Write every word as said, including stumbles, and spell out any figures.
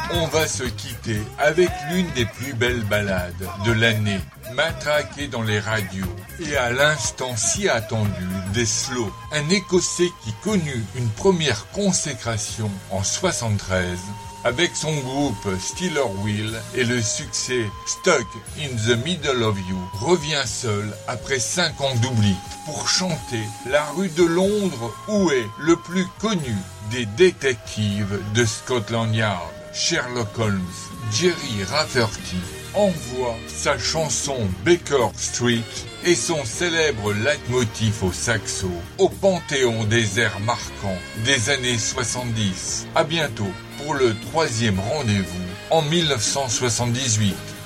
On va se quitter avec l'une des plus belles ballades de l'année, matraquée dans les radios et à l'instant si attendu des Slow, un Écossais qui connut une première consécration en soixante-treize avec son groupe Stealer Wheel et le succès Stuck in the Middle of You, revient seul après cinq ans d'oubli pour chanter La rue de Londres où est le plus connu des détectives de Scotland Yard, Sherlock Holmes. Jerry Rafferty envoie sa chanson Baker Street et son célèbre leitmotiv au saxo au panthéon des airs marquants des années soixante-dix. À bientôt pour le troisième rendez-vous en mille neuf cent soixante-dix-huit.